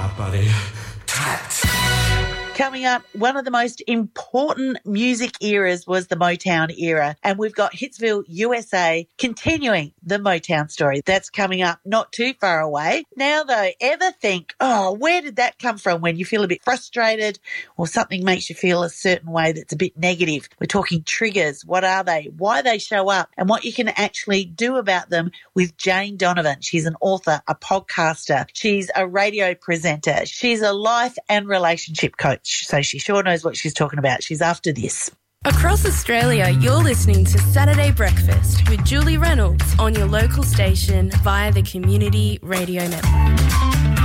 up, buddy. Tat. Coming up, one of the most important music eras was the Motown era, and we've got Hitsville, USA, continuing the Motown story. That's coming up not too far away. Now, though, ever think, oh, where did that come from when you feel a bit frustrated or something makes you feel a certain way that's a bit negative? We're talking triggers. What are they? Why they show up? And what you can actually do about them with Jane Donovan. She's an author, a podcaster. She's a radio presenter. She's a life and relationship coach. So she sure knows what she's talking about. She's after this. Across Australia, you're listening to Saturday Breakfast with Julie Reynolds on your local station via the Community Radio Network.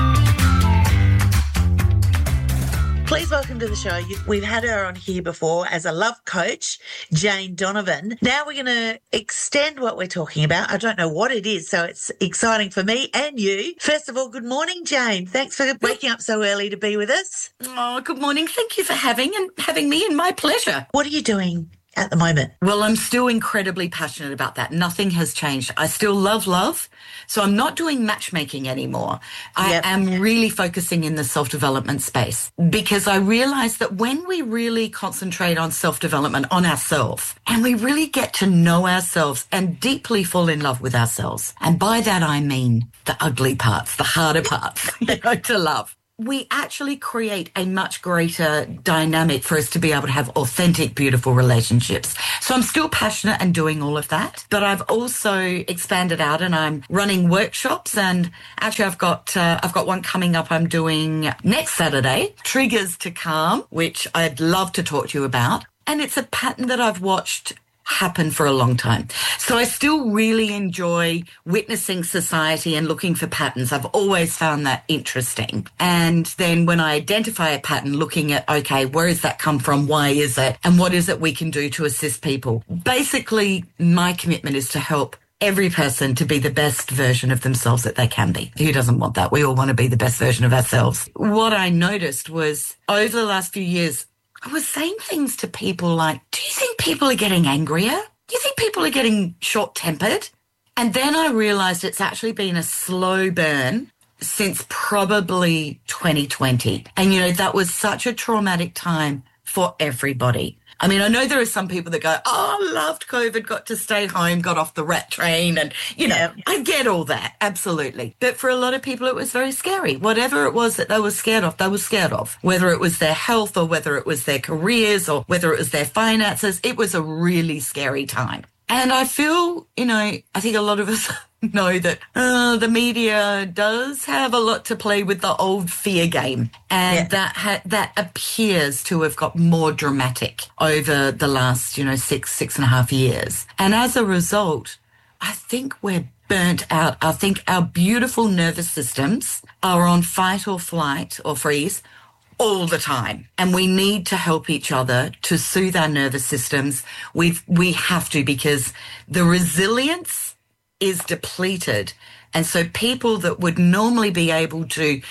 Please welcome to the show. We've had her on here before as a love coach, Jane Donovan. Now we're going to extend what we're talking about. I don't know what it is, so it's exciting for me and you. First of all, good morning, Jane. Thanks for waking up so early to be with us. Oh, good morning. Thank you for having me, and my pleasure. What are you doing at the moment? Well, I'm still incredibly passionate about that. Nothing has changed. I still love. So I'm not doing matchmaking anymore. I am really focusing in the self-development space because I realize that when we really concentrate on self-development, on ourselves, and we really get to know ourselves and deeply fall in love with ourselves, and by that I mean the ugly parts, the harder parts, to love, we actually create a much greater dynamic for us to be able to have authentic, beautiful relationships. So I'm still passionate and doing all of that, but I've also expanded out and I'm running workshops, and actually I've got one coming up I'm doing next Saturday, Triggers to Calm, which I'd love to talk to you about. And it's a pattern that I've watched happen for a long time. So I still really enjoy witnessing society and looking for patterns. I've always found that interesting. And then when I identify a pattern, looking at, okay, where does that come from? Why is it? And what is it we can do to assist people? Basically, my commitment is to help every person to be the best version of themselves that they can be. Who doesn't want that? We all want to be the best version of ourselves. What I noticed was over the last few years, I was saying things to people like, do you think people are getting angrier? Do you think people are getting short-tempered? And then I realized it's actually been a slow burn since probably 2020. And, that was such a traumatic time for everybody. I mean, I know there are some people that go, oh, loved COVID, got to stay home, got off the rat train. And, I get all that. Absolutely. But for a lot of people, it was very scary. Whatever it was that they were scared of, whether it was their health or whether it was their careers or whether it was their finances, it was a really scary time. And I feel, I think a lot of us know that the media does have a lot to play with the old fear game. And that appears to have got more dramatic over the last, 6.5 years. And as a result, I think we're burnt out. I think our beautiful nervous systems are on fight or flight or freeze all the time. And we need to help each other to soothe our nervous systems. We have to, because the resilience is depleted. And so people that would normally be able to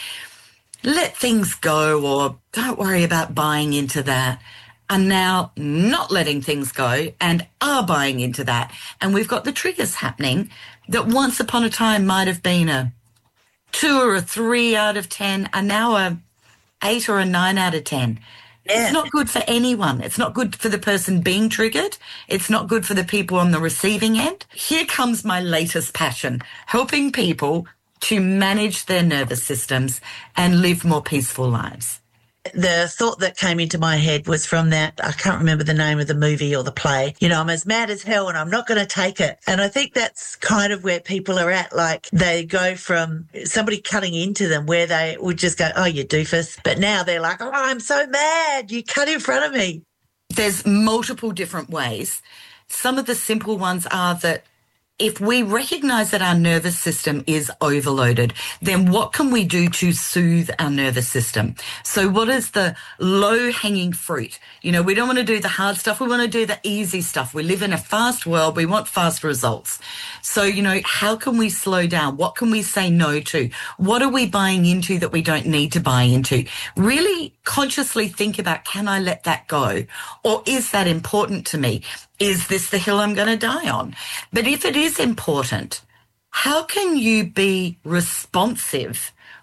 let things go or don't worry about buying into that are now not letting things go and are buying into that. And we've got the triggers happening that once upon a time might have been a 2 or a 3 out of 10 are now a 8 or a 9 out of 10. Yeah. It's not good for anyone. It's not good for the person being triggered. It's not good for the people on the receiving end. Here comes my latest passion, helping people to manage their nervous systems and live more peaceful lives. The thought that came into my head was from that, I can't remember the name of the movie or the play, I'm as mad as hell and I'm not going to take it. And I think that's kind of where people are at. Like they go from somebody cutting into them where they would just go, oh, you doofus. But now they're like, oh, I'm so mad. You cut in front of me. There's multiple different ways. Some of the simple ones are that if we recognize that our nervous system is overloaded, then what can we do to soothe our nervous system? So what is the low-hanging fruit? We don't want to do the hard stuff. We want to do the easy stuff. We live in a fast world. We want fast results. So, how can we slow down? What can we say no to? What are we buying into that we don't need to buy into? Really consciously think about, can I let that go? Or is that important to me? Is this the hill I'm going to die on? But if it is important, how can you be responsive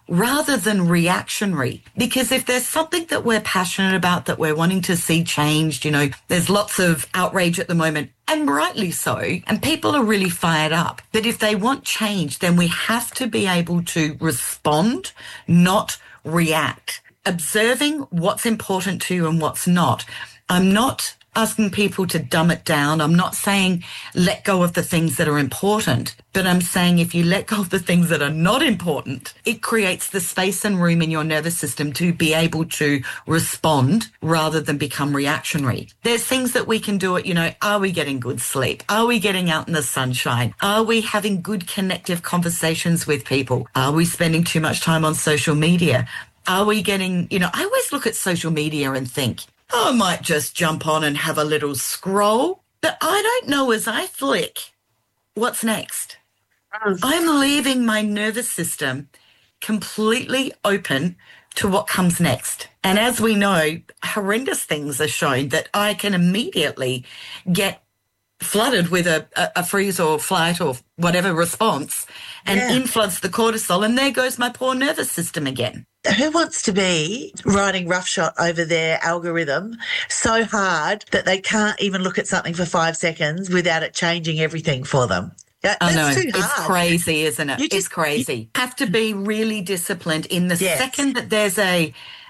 rather than reactionary. Because if there's something that we're passionate about, that we're wanting to see changed, you know, there's lots of outrage at the moment, and rightly so, and people are really fired up. But if they want change, then we have to be able to respond, not react. Observing what's important to you and what's not. I'm not asking people to dumb it down. I'm not saying let go of the things that are important, but I'm saying if you let go of the things that are not important, it creates the space and room in your nervous system to be able to respond rather than become reactionary. There's things that we can do it, you know, are we getting good sleep? Are we getting out in the sunshine? Are we having good connective conversations with people? Are we spending too much time on social media? Are we getting, you know, I always look at social media and think, I might just jump on and have a little scroll, but I don't know as I flick what's next. I'm leaving my nervous system completely open to what comes next. And as we know, horrendous things are shown that I can immediately get flooded with a freeze or flight or whatever response and infloods the cortisol, and there goes my poor nervous system again. Who wants to be riding roughshod over their algorithm so hard that they can't even look at something for 5 seconds without it changing everything for them? I know. It's crazy, isn't it? It's crazy. You have to be really disciplined in the second that there's a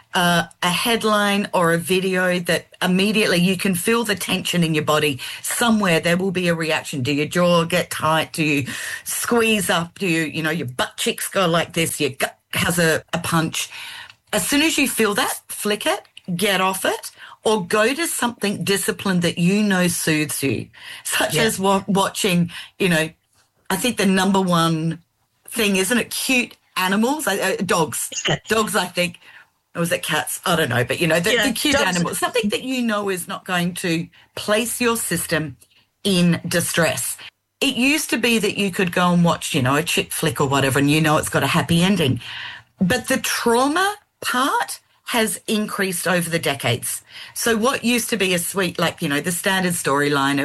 headline or a video that immediately you can feel the tension in your body. Somewhere there will be a reaction. Do your jaw get tight? Do you squeeze up? Do you know, your butt cheeks go like this? Your gut has a punch. As soon as you feel that, flick it, get off it, or go to something disciplined that you know soothes you, such as watching, you know, I think the number one thing, isn't it, cute animals? Dogs. Dogs, I think. Or was it cats? I don't know. But, you know, the cute animals. Something that you know is not going to place your system in distress. It used to be that you could go and watch, you know, a chick flick or whatever, and you know it's got a happy ending. But the trauma part has increased over the decades. So what used to be a sweet, like, you know, the standard storyline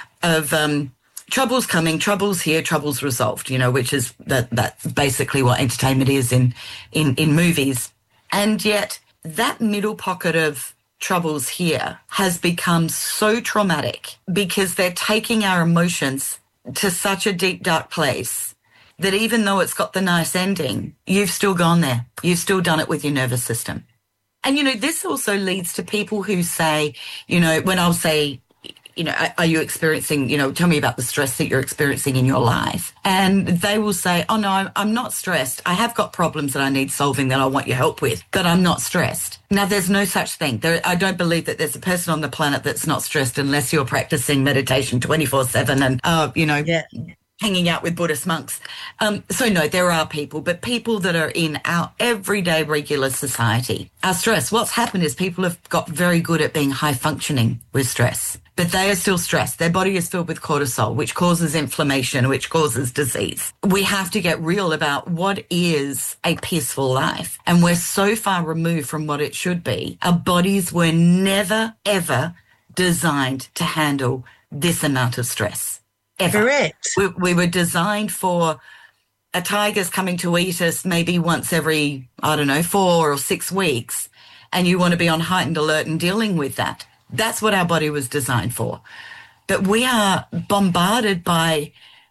of trouble's coming, trouble's here, trouble's resolved, you know, which is that's basically what entertainment is in movies. And yet that middle pocket of troubles here has become so traumatic because they're taking our emotions to such a deep, dark place that even though it's got the nice ending, you've still gone there. You've still done it with your nervous system. And, you know, this also leads to people who say, you know, when I'll say, you know, are you experiencing, you know, tell me about the stress that you're experiencing in your life. And they will say, oh, no, I'm not stressed. I have got problems that I need solving that I want your help with, but I'm not stressed. Now, there's no such thing. I don't believe that there's a person on the planet that's not stressed unless you're practicing meditation 24/7 and, you know, hanging out with Buddhist monks. So, no, there are people, but people that are in our everyday regular society are stressed. What's happened is people have got very good at being high functioning with stress. But they are still stressed. Their body is filled with cortisol, which causes inflammation, which causes disease. We have to get real about what is a peaceful life. And we're so far removed from what it should be. Our bodies were never, ever designed to handle this amount of stress. Ever. Correct. We were designed for a tiger's coming to eat us maybe once every, 4 or 6 weeks. And you want to be on heightened alert and dealing with that. That's what our body was designed for. But we are bombarded by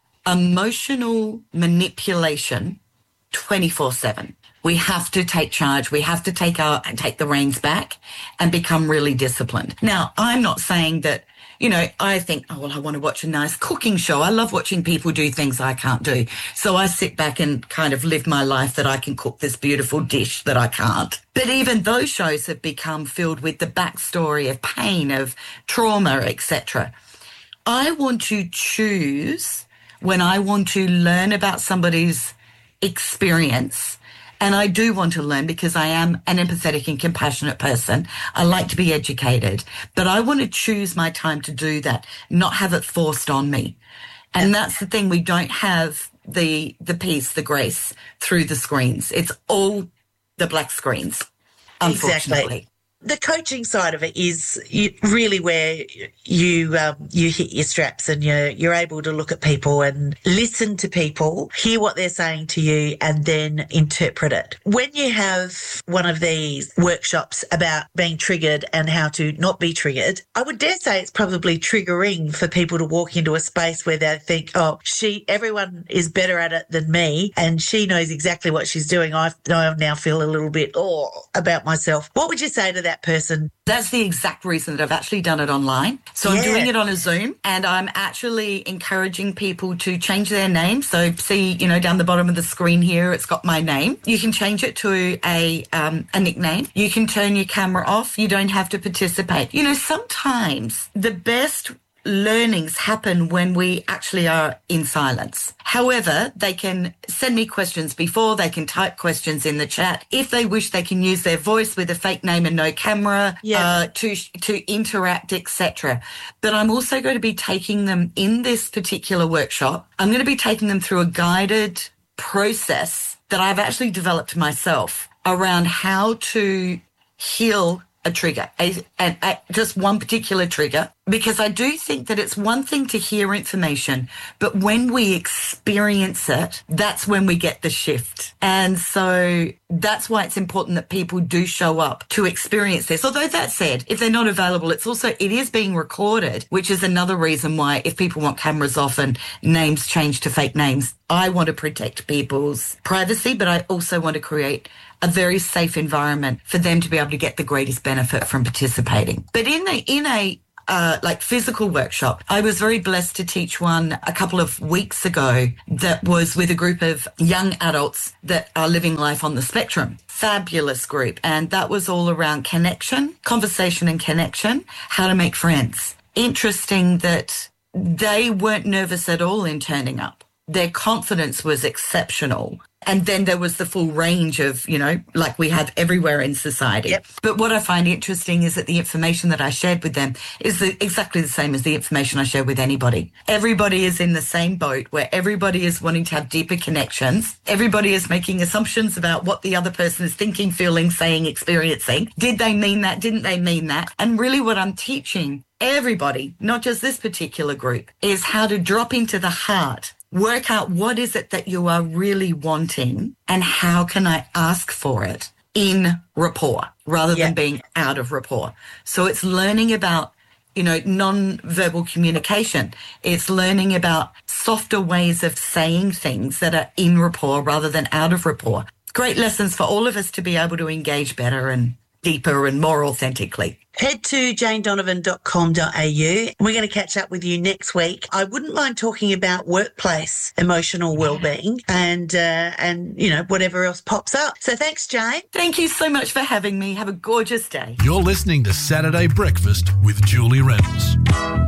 emotional manipulation 24/7. We have to take charge. We have to take the reins back and become really disciplined. Now, I'm not saying that, you know, I think, oh, well, I want to watch a nice cooking show. I love watching people do things I can't do. So I sit back and kind of live my life that I can cook this beautiful dish that I can't. But even those shows have become filled with the backstory of pain, of trauma, etc. I want to choose when I want to learn about somebody's experience. And I do want to learn because I am an empathetic and compassionate person. I like to be educated, but I want to choose my time to do that, not have it forced on me. And that's the thing. We don't have the peace, the grace through the screens. It's all the black screens, unfortunately. Exactly. the coaching side of it is really where you hit your straps, and you're able to look at people and listen to people, hear what they're saying to you, and then interpret it. When you have one of these workshops about being triggered and how to not be triggered, I would dare say it's probably triggering for people to walk into a space where they think, oh, everyone is better at it than me, and she knows exactly what she's doing. I now feel a little bit about myself. What would you say to that person? That's the exact reason that I've actually done it online. So I'm doing it on a Zoom, and I'm actually encouraging people to change their name. So see, down the bottom of the screen here, it's got my name. You can change it to a nickname. You can turn your camera off. You don't have to participate. Sometimes the best learnings happen when we actually are in silence. However, they can send me questions before, they can type questions in the chat. If they wish, they can use their voice with a fake name and no camera to interact, etc. But I'm also going to be taking them in this particular workshop. I'm going to be taking them through a guided process that I've actually developed myself around how to heal a trigger, just one particular trigger, because I do think that it's one thing to hear information, but when we experience it, that's when we get the shift. And so that's why it's important that people do show up to experience this. Although that said, if they're not available, it is being recorded, which is another reason why if people want cameras off and names changed to fake names, I want to protect people's privacy, but I also want to create a very safe environment for them to be able to get the greatest benefit from participating. But in a physical workshop, I was very blessed to teach one a couple of weeks ago that was with a group of young adults that are living life on the spectrum. Fabulous group. And that was all around connection, conversation and connection, how to make friends. Interesting that they weren't nervous at all in turning up. Their confidence was exceptional. And then there was the full range of, like we have everywhere in society. Yep. But what I find interesting is that the information that I shared with them is exactly the same as the information I share with anybody. Everybody is in the same boat where everybody is wanting to have deeper connections. Everybody is making assumptions about what the other person is thinking, feeling, saying, experiencing. Did they mean that? Didn't they mean that? And really what I'm teaching everybody, not just this particular group, is how to drop into the heart. Work out what is it that you are really wanting and how can I ask for it in rapport rather than being out of rapport. So it's learning about, non-verbal communication. It's learning about softer ways of saying things that are in rapport rather than out of rapport. Great lessons for all of us to be able to engage better and deeper and more authentically. Head to janedonovan.com.au. We're going to catch up with you next week. I wouldn't mind talking about workplace emotional well-being and whatever else pops up. So thanks, Jane. Thank you so much for having me. Have a gorgeous day. You're listening to Saturday Breakfast with Julie Reynolds.